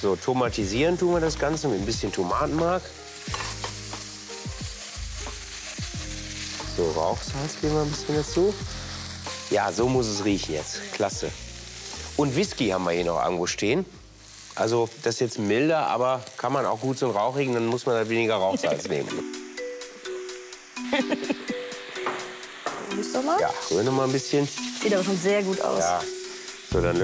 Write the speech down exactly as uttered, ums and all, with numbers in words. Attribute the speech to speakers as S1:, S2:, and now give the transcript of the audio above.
S1: So, tomatisieren tun wir das Ganze mit ein bisschen Tomatenmark. So, Rauchsalz geben wir ein bisschen dazu. Ja, so muss es riechen jetzt. Klasse. Und Whisky haben wir hier noch irgendwo stehen. Also, das ist jetzt milder, aber kann man auch gut so einen rauchigen, dann muss man halt weniger Rauchsalz nehmen.
S2: Willst du mal?
S1: Ja, rühren noch mal ein bisschen.
S2: Sieht aber schon sehr gut aus.
S1: Ja. So, dann